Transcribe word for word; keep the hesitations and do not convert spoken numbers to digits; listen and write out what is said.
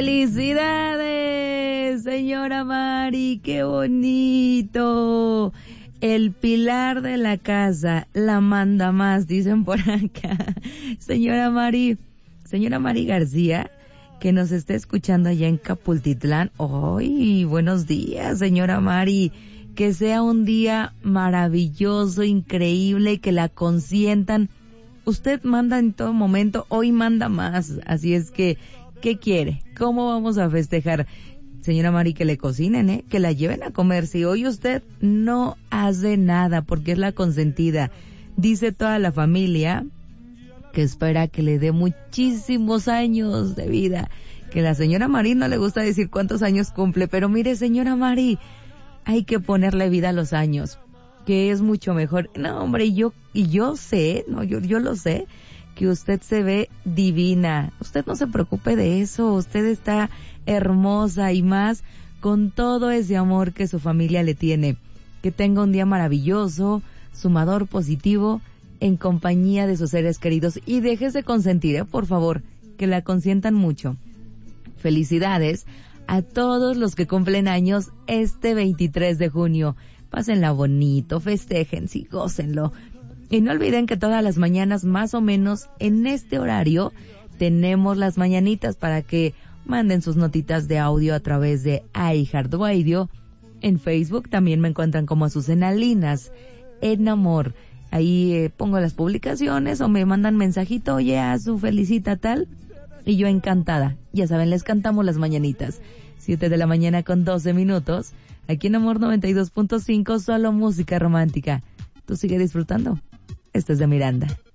¡Felicidades, señora Mari! ¡Qué bonito! El pilar de la casa, la manda más, dicen por acá. Señora Mari, señora Mari García, que nos está escuchando allá en Capultitlán. ¡Ay, buenos días, señora Mari! Que sea un día maravilloso, increíble, que la consientan. Usted manda en todo momento, hoy manda más. Así es que, ¿qué quiere? ¿Cómo vamos a festejar? Señora Mari, que le cocinen, ¿eh? Que la lleven a comer. Si hoy usted no hace nada porque es la consentida, dice toda la familia que espera que le dé muchísimos años de vida. Que la señora Mari no le gusta decir cuántos años cumple, pero mire, señora Mari, hay que ponerle vida a los años, que es mucho mejor. No, hombre, yo, y yo sé, no, yo, yo lo sé, que usted se ve divina. Usted no se preocupe de eso, usted está hermosa y más con todo ese amor que su familia le tiene. Que tenga un día maravilloso, sumador positivo, en compañía de sus seres queridos. Y déjese consentir, ¿eh? Por favor, que la consientan mucho. Felicidades a todos los que cumplen años este veintitrés de junio. Pásenla bonito, festejen, sí, gócenlo. Y no olviden que todas las mañanas, más o menos en este horario, tenemos las mañanitas para que manden sus notitas de audio a través de iHeartRadio. En Facebook también me encuentran como Azucena Linas, en Amor. Ahí eh, pongo las publicaciones o me mandan mensajito, oye, a su felicita tal. Y yo encantada. Ya saben, les cantamos las mañanitas. Siete de la mañana con doce minutos. Aquí en Amor noventa y dos punto cinco, solo música romántica. Tú sigue disfrutando. Esto es de Miranda.